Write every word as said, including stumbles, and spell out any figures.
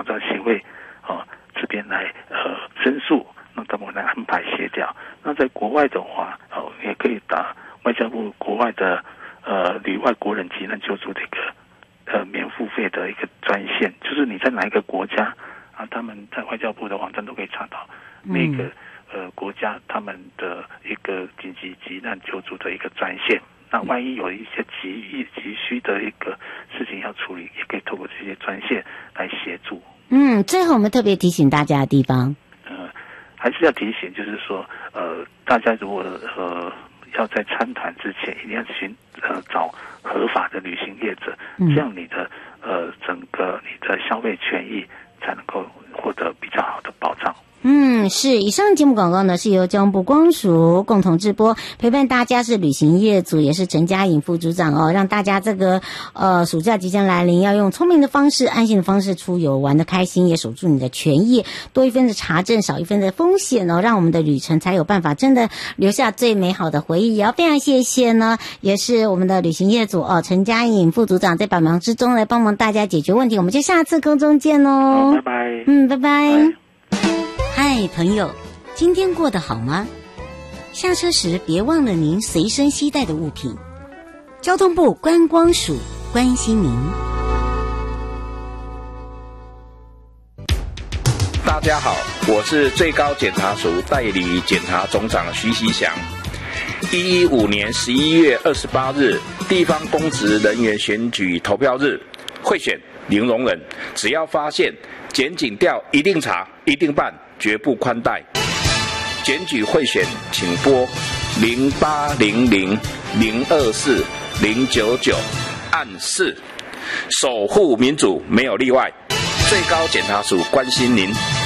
照协会哦这边来呃申诉，那他们来安排协调。那在国外的话，哦也可以打外交部国外的呃旅外国人急难救助的一个呃免付费的一个专线，就是你在哪一个国家啊，他们在外交部的网站都可以查到每个、嗯、呃国家他们的一个紧急急难救助的一个专线。那万一有一些急急需的一个事情要处理，也可以透过这些专线来协助。 嗯，最后我们特别提醒大家的地方， 呃，还是要提醒，就是说，呃，大家如果呃要在参团之前，一定要寻呃找合法的旅行业者，这样你的呃整个你的消费权益才能够获得比较好的保障。 嗯，是。以上节目广告呢是由交通部光署共同制播，陪伴大家是旅行业组，也是陈嘉颖副组长哦，让大家这个呃暑假即将来临，要用聪明的方式、安心的方式出游，玩得开心，也守住你的权益，多一分的查证，少一分的风险哦，让我们的旅程才有办法真的留下最美好的回忆。也要非常谢谢呢，也是我们的旅行业组哦，陈嘉颖副组长在百忙之中来帮忙大家解决问题。我们就下次空中见哦， 拜拜。 嗯，拜拜。 拜。 嗨，朋友，今天过得好吗？下车时别忘了您随身携带的物品。交通部观光署关心您。 大家好，我是最高检察署代理检察总长徐锡祥。一一五年十一月二十八日，地方公职人员选举投票日，贿选零容忍，只要发现检警调，一定查，一定办，绝不宽待。检举贿选，请拨零八零零零二四零九九按四，守护民主没有例外。最高检察署关心您。